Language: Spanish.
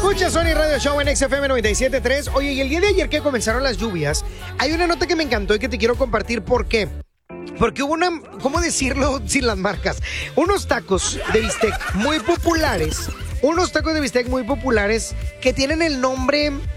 Escucha Sony Radio Show en XFM 97.3. Oye, y el día de ayer que comenzaron las lluvias, hay una nota que me encantó y que te quiero compartir. ¿Por qué? Porque hubo una, ¿cómo decirlo sin las marcas? Unos tacos de bistec muy populares. Unos tacos de bistec muy populares que tienen el nombre